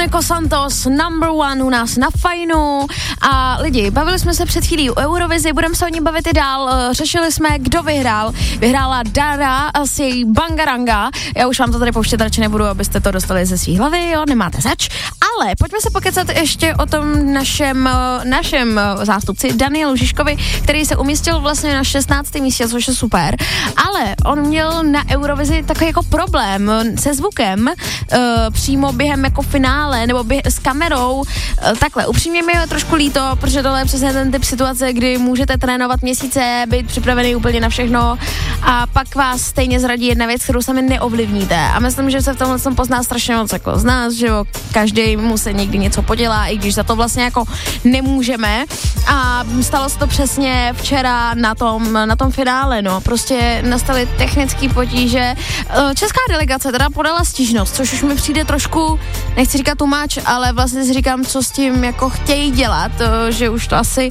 Nico Santos, number one u nás na Fajnu. A lidi, bavili jsme se před chvílí o Eurovizi, budeme se o ní bavit i dál. Řešili jsme, kdo vyhrál. Vyhrála Dara s její Bangaranga. Já už vám to tady pouštět radši nebudu, abyste to dostali ze svý hlavy, jo, nemáte zač. Ale pojďme se pokecat ještě o tom našem zástupci Danielu Žižkovi, který se umístil vlastně na 16. místě, což je super. Ale on měl na Eurovizi takový jako problém se zvukem, přímo během jako finále, nebo s kamerou, takhle, upřímně mi je trošku líto, protože tohle je přesně ten typ situace, kdy můžete trénovat měsíce, být připravený úplně na všechno a pak vás stejně zradí jedna věc, kterou sami neovlivníte. A myslím, že se v tomhle pozná strašně moc jako z nás, že jo, každý mu se někdy něco podělá, i když za to vlastně jako nemůžeme. A stalo se to přesně včera na tom finále, no, prostě nastaly technické potíže. Česká delegace teda podala stížnost, což už mi přijde trošku, nechci říkat tumáč, ale vlastně si říkám, co s tím jako chtějí dělat, že už to asi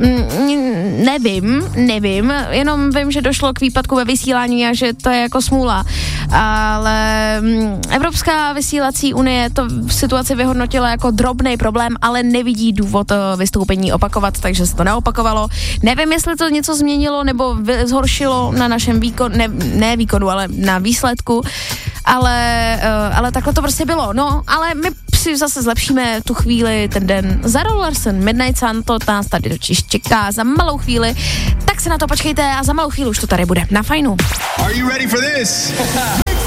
nevím, jenom vím, že došlo k výpadku ve vysílání a že to je jako smůla, ale Evropská vysílací unie to situaci vyhodnotila jako drobný problém, ale nevidí důvod vystoupení opakovat, takže se to neopakovalo. Nevím, jestli to něco změnilo nebo zhoršilo na našem výkonu, ale na výsledku, ale takhle to prostě bylo. No, ale my si zase zlepšíme tu chvíli, ten den. Zara Larsson, Midnight Sun, to nás tady totiž čeká za malou chvíli, tak se na to počkejte a za malou chvíli už to tady bude na Fajnu. Are you ready for this?